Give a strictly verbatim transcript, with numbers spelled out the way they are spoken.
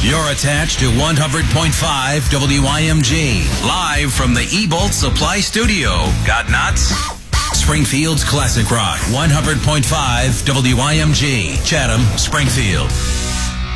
You're attached to one hundred point five W I M G. Live from the E-Bolt Supply Studio. Got nuts? Springfield's Classic Rock. one hundred point five W I M G. Chatham, Springfield.